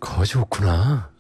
그거 좋구나.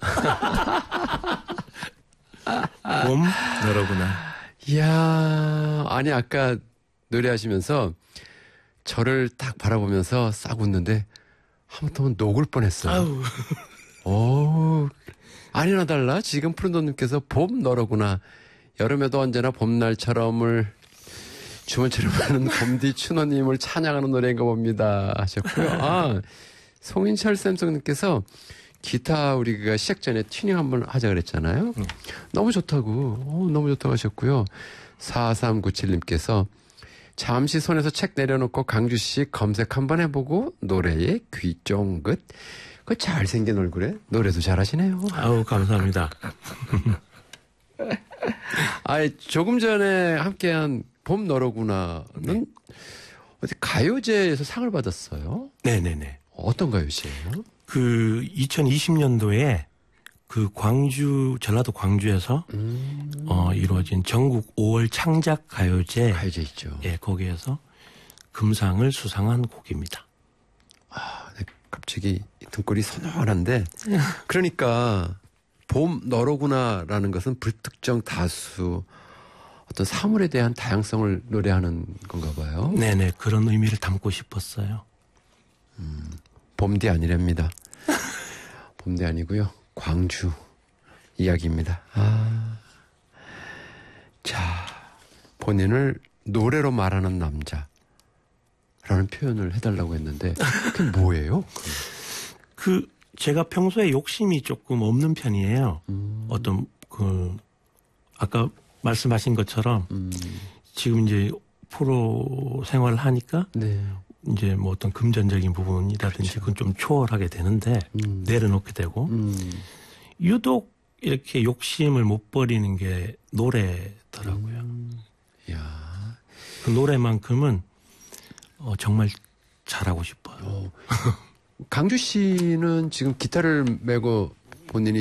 봄 너로구나. 이야, 아니 아까 노래하시면서 저를 딱 바라보면서 싹 웃는데 하마터면 녹을 뻔했어요. 아우. 오, 아니나 달라 지금 푸른돈님께서 봄 너로구나. 여름에도 언제나 봄날처럼을 주문처럼 하는 봄디 춘호님을 찬양하는 노래인가 봅니다 하셨고요. 아, 송인철 쌤송님께서 기타 우리가 시작 전에 튜닝 한번 하자 그랬잖아요. 너무 좋다고, 너무 좋다고 하셨고요. 4397님께서 잠시 손에서 책 내려놓고 강주씨 검색 한번 해보고 노래에 귀 쫑긋. 그 잘생긴 얼굴에 노래도 잘하시네요. 아우, 감사합니다. 아, 조금 전에 함께한 봄 너로구나는 어디 가요제에서 상을 받았어요. 네네네. 어떤 가요제예요? 그 2020년도에 그 광주, 전라도 광주에서 이루어진 전국 5월 창작 가요제. 가요제 있죠. 예, 거기에서 금상을 수상한 곡입니다. 아, 네, 갑자기 등골이 서늘한데 그러니까 봄 너로구나라는 것은 불특정 다수 어떤 사물에 대한 다양성을 노래하는 건가 봐요. 네네, 그런 의미를 담고 싶었어요. 봄디 아니랍니다. 봄디 아니고요. 광주 이야기입니다. 아, 자, 본인을 노래로 말하는 남자라는 표현을 해달라고 했는데 그게 뭐예요? 제가 평소에 욕심이 조금 없는 편이에요. 어떤 아까 말씀하신 것처럼 지금 이제 프로 생활을 하니까 네. 이제 뭐 어떤 금전적인 부분이라든지 그렇죠. 그건 좀 초월하게 되는데 내려놓게 되고 유독 이렇게 욕심을 못 버리는 게 노래더라고요. 야, 그 노래만큼은 정말 잘하고 싶어요. 강주 씨는 지금 기타를 메고 본인이